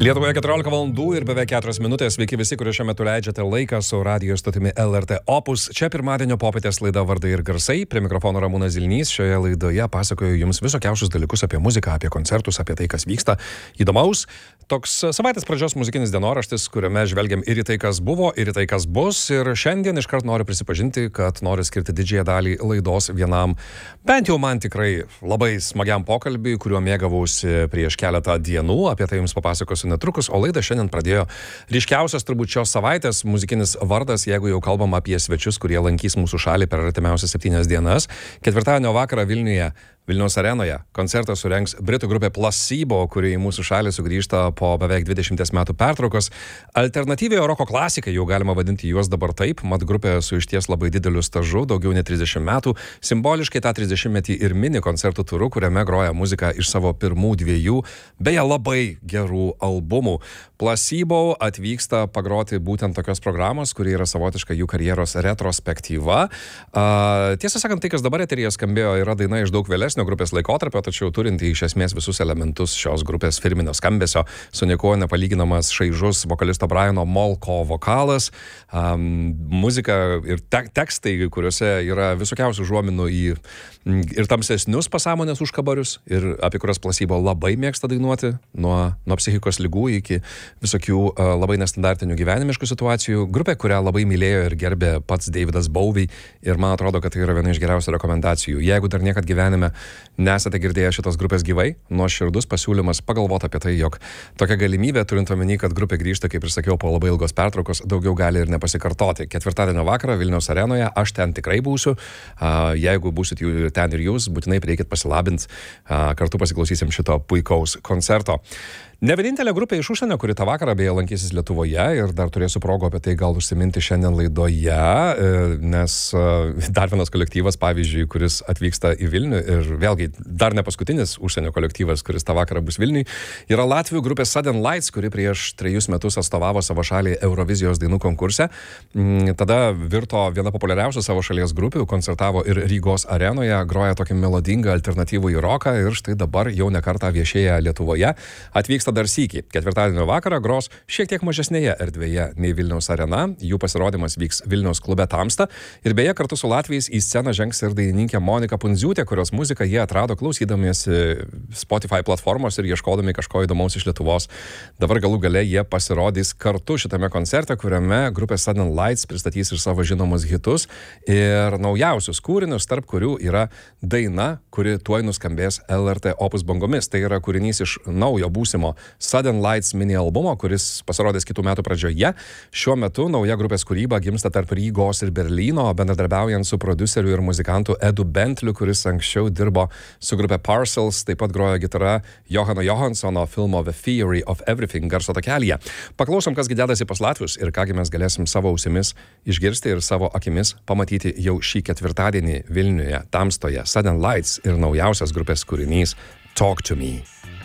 Lietuvoje 14 valandų ir beveik 4 minutės. Sveiki visi, kurie šiuo metu leidžiate laiką su radijo stotimi LRT Opus. Čia pirmadienio popietės laida Vardai ir garsai. Prie mikrofono Ramūnas Zilnys. Šioje laidoje pasakoju jums visokiausius dalykus apie muziką, apie koncertus, apie tai, kas vyksta įdomaus. Toks savaitės pradžios muzikinis dienoraštis, kuriame žvelgiam ir į tai, kas buvo, ir į tai, kas bus. Ir šiandien iškart noriu prisipažinti, kad noriu skirti didžiąją dalį laidos vienam, bent jau man tikrai labai smagiam pokalbiui, kuriuo mėgavausi prieš keletą dienų. Apie tai jums papasakosiu netrukus, o laidą šiandien pradėjo ryškiausias turbūt šios savaitės muzikinis vardas, jeigu jau kalbam apie svečius, kurie lankys mūsų šalį per artimiausias 7 dienas. Ketvirtadienio vakarą Vilniaus arenoje koncertą surengs britų grupė Placebo, kuri į mūsų šalį sugrįžta po beveik 20 metų pertraukos. Alternatyviojo roko klasikai, jau galima vadinti juos dabar taip, mat grupė su išties labai dideliu stažu, daugiau nei 30 metų, simboliškai tą 30-metį ir mini koncertų turu, kuriame groja muziką iš savo pirmų 2, beje labai gerų albumų. Placebo atvyksta pagroti būtent tokios programos, kuri yra savotiška jų karjeros retrospektyva. Tiesą sakant, tai, kas dabar eteryje skambėjo, yra daina iš daug vėlesnio grupės laikotarpio, tačiau turinti iš esmės visus elementus šios grupės firminio skambesio, su niekuo nepalyginamas šaižus vokalisto Briano Molko vokalas, muzika ir tekstai, kuriuose yra visokiausių užuominų į ir tamsesnius pasąmonės užkabarius, ir apie kurias Placebo labai mėgsta dainuoti, nuo psichikos ligų iki visokių labai nestandartinių gyvenimiškų situacijų. Grupė, kurią labai mylėjo ir gerbė pats Davidas Bowie, ir man atrodo, kad tai yra viena iš geriausių rekomendacijų. Jeigu dar niekad gyvenime nesate girdėję šitos grupės gyvai, nuoširdus pasiūlymas pagalvoti apie tai, jog tokia galimybė, turint omeny, kad grupė grįžta, kaip ir sakiau, po labai ilgos pertraukos, daugiau gali ir nepasikartoti. Ketvirtadienio vakarą Vilniaus arenoje aš ten tikrai būsiu. Jeigu būsit ten ir jūs, būtinai reikėt pasilabinti. Kartu pasiklausysim šito puikaus koncerto. Ne vienintelė grupė iš užsienio, kuri tą vakarą beje lankysis Lietuvoje, ir dar turėsiu progą apie tai gal užsiminti šiandien laidoje, nes dar vienas kolektyvas, pavyzdžiui, kuris atvyksta į Vilnių, ir vėlgi dar ne paskutinis užsienio kolektyvas, kuris tą vakarą bus Vilniui, yra latvių grupė Sudden Lights, kuri prieš 3 metus atstovavo savo šalį Eurovizijos dainų konkurse. Tada virto viena populiariausių savo šalies grupių, koncertavo ir Rygos arenoje, groja tokį melodingą alternatyvų į roką, ir štai dabar jau ne kartą viešėja Lietuvoje. Atvyksta dar sykį. Ketvirtadienio vakarą gros šiek tiek mažesnėje erdvėje nei Vilniaus arena. Jų pasirodymas vyks Vilniaus klube Tamsta. Ir beje, kartu su latviais į sceną žengs ir dainininkė Monika Pundziūtė, kurios muziką jie atrado klausydamiesi Spotify platformos ir ieškodami kažko įdomaus iš Lietuvos. Dabar galų gale jie pasirodys kartu šitame koncerte, kuriame grupė Sudden Lights pristatys ir savo žinomus hitus ir naujausius kūrinius, tarp kurių yra daina, kuri tuoj nuskambės LRT Opus bangomis. Tai yra kūrinys iš naujo būsimo Sudden Lights mini albumo, kuris pasirodys kitų metų pradžioje. Šiuo metu nauja grupės kūryba gimsta tarp Rygos ir Berlyno, bendradarbiaujant su prodiuseriu ir muzikantu Edu Bentliu, kuris anksčiau dirbo su grupė Parcels, taip pat grojo gitara Johano Johanssono filmo The Theory of Everything garso takelyje. Paklausom, kasgi dedasi pas latvius ir kągi mes galėsim savo ausimis išgirsti ir savo akimis pamatyti jau šį ketvirtadienį Vilniuje, Tamstoje. Sudden Lights ir naujausias grupės kūrinys Talk to Me.